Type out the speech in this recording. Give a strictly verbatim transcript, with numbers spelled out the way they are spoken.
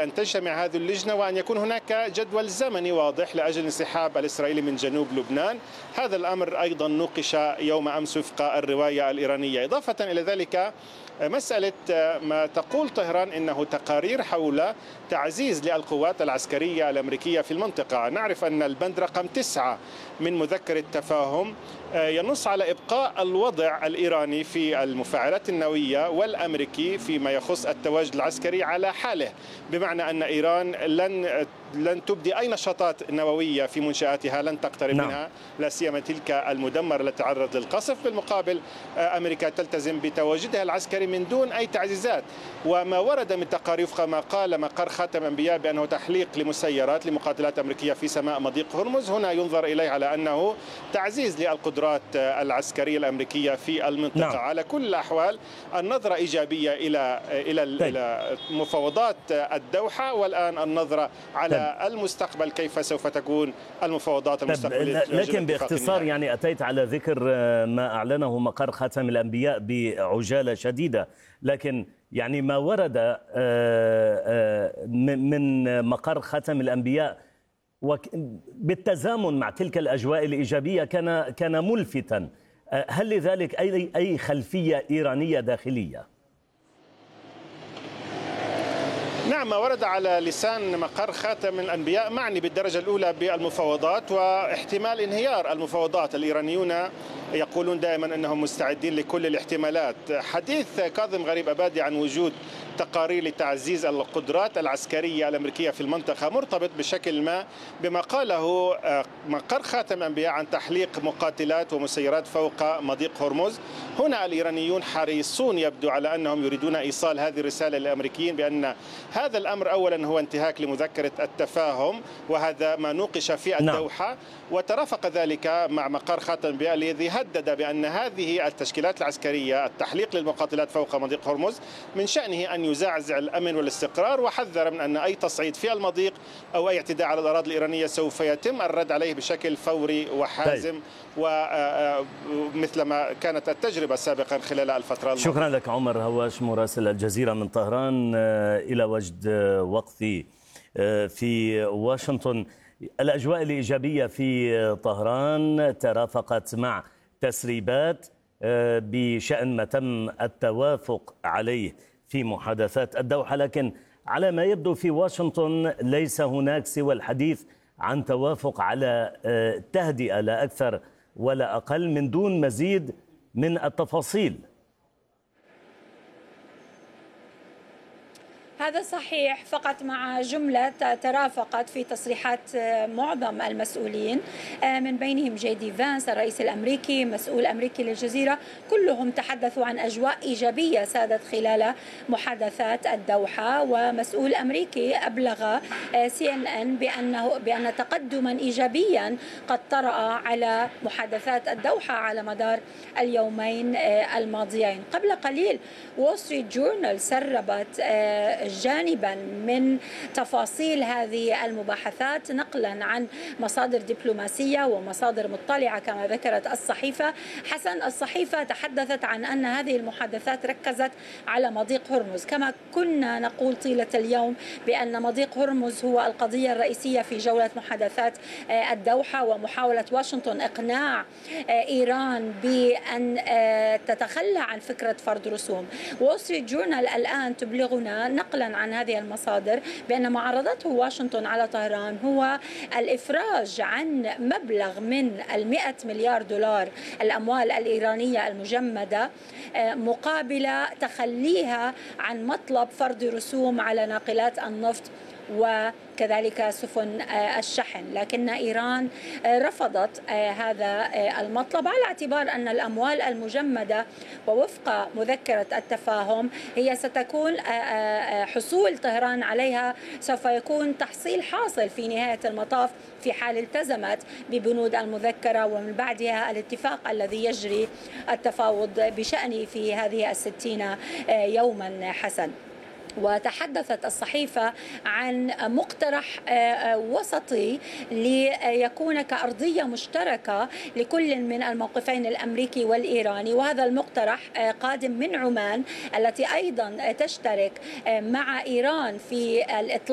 بأن تجتمع هذه اللجنة وأن يكون هناك جدول زمني واضح لأجل انسحاب الإسرائيلي من جنوب لبنان. هذا الأمر أيضا نوقش يوم أمس وفق الرواية الإيرانية. إضافة إلى ذلك مسألة ما تقول طهران إنه تقارير حول تعزيز للقوات العسكرية الأمريكية في المنطقة. نعرف أن البند رقم تسعة من مذكرة التفاهم ينص على إبقاء الوضع الإيراني في المفاعلات النووية والأمريكي فيما يخص التواجد العسكري على حاله، بمعنى أن إيران لن لن تبدي أي نشاطات نووية في منشآتها، لن تقترب نعم. منها، لا سيما تلك المدمرة التي تعرض للقصف. بالمقابل أمريكا تلتزم بتواجدها العسكري من دون أي تعزيزات. وما ورد من تقارير وفق ما قال مقر خاتم الأنبياء بأنه تحليق لمسيرات لمقاتلات أمريكية في سماء مضيق هرمز، هنا ينظر إليه على أنه تعزيز للقدرات العسكرية الأمريكية في المنطقة. نعم. على كل الأحوال النظرة إيجابية إلى إلى إلى مفاوضات الدوحة، والآن النظرة على المستقبل كيف سوف تكون المفاوضات المستقبلية. لكن باختصار يعني أتيت على ذكر ما أعلنه مقر خاتم الأنبياء بعجالة شديدة، لكن يعني ما ورد من مقر خاتم الأنبياء بالتزامن مع تلك الأجواء الإيجابية كان كان ملفتا. هل لذلك أي أي خلفية إيرانية داخلية؟ نعم، ما ورد على لسان مقر خاتم الأنبياء معني بالدرجة الأولى بالمفاوضات واحتمال انهيار المفاوضات. الإيرانيون يقولون دائما أنهم مستعدين لكل الاحتمالات. حديث كاظم غريب أبادي عن وجود تقارير لتعزيز القدرات العسكرية الأمريكية في المنطقة مرتبط بشكل ما بما قاله مقر خاتم الأنبياء عن تحليق مقاتلات ومسيرات فوق مضيق هرمز. هنا الإيرانيون حريصون يبدو على أنهم يريدون إيصال هذه الرسالة للأمريكيين بأن هذا الأمر أولا هو انتهاك لمذكرة التفاهم، وهذا ما نوقش في الدوحة. نعم. وترافق ذلك مع مقر خاتم الأنبياء الذي هدد بأن هذه التشكيلات العسكرية التحليق للمقاتلات فوق مضيق هرمز من شأنه أن يزعزع الأمن والاستقرار، وحذر من أن أي تصعيد في المضيق أو أي اعتداء على الأراضي الإيرانية سوف يتم الرد عليه بشكل فوري وحازم، ومثلما كانت التجربة سابقا خلال الفترة الماضية. شكرا لك عمر هواش مراسل الجزيرة من طهران. إلى وجد وقتي في واشنطن، الأجواء الإيجابية في طهران ترافقت مع تسريبات بشأن ما تم التوافق عليه في محادثات الدوحة، لكن على ما يبدو في واشنطن ليس هناك سوى الحديث عن توافق على تهدئة لا أكثر ولا أقل من دون مزيد من التفاصيل. هذا صحيح، فقط مع جملة ترافقت في تصريحات معظم المسؤولين من بينهم جي دي فانس الرئيس الأمريكي، مسؤول أمريكي للجزيرة، كلهم تحدثوا عن أجواء إيجابية سادت خلال محادثات الدوحة. ومسؤول أمريكي أبلغ سي إن إن بأنه بأن تقدما إيجابيا قد طرأ على محادثات الدوحة على مدار اليومين الماضيين. قبل قليل وول ستريت جورنال سربت جانبا من تفاصيل هذه المباحثات نقلا عن مصادر دبلوماسية ومصادر مطلعة كما ذكرت الصحيفة. حسن، الصحيفة تحدثت عن أن هذه المحادثات ركزت على مضيق هرمز، كما كنا نقول طيلة اليوم بأن مضيق هرمز هو القضية الرئيسية في جولة محادثات الدوحة، ومحاولة واشنطن إقناع إيران بأن تتخلى عن فكرة فرض رسوم. وول ستريت جورنال الآن تبلغنا نقلا عن هذه المصادر بأن ما عرضته واشنطن على طهران هو الإفراج عن مبلغ من المئة مليار دولار الأموال الإيرانية المجمدة مقابل تخليها عن مطلب فرض رسوم على ناقلات النفط وكذلك سفن الشحن. لكن إيران رفضت هذا المطلب على اعتبار أن الأموال المجمدة ووفق مذكرة التفاهم هي ستكون حصول طهران عليها سوف يكون تحصيل حاصل في نهاية المطاف في حال التزمت ببنود المذكرة ومن بعدها الاتفاق الذي يجري التفاوض بشأنه في هذه الستين يوما. حسن، وتحدثت الصحيفة عن مقترح وسطي ليكون كأرضية مشتركة لكل من الموقفين الأمريكي والإيراني، وهذا المقترح قادم من عمان التي أيضا تشترك مع إيران في الإطلاق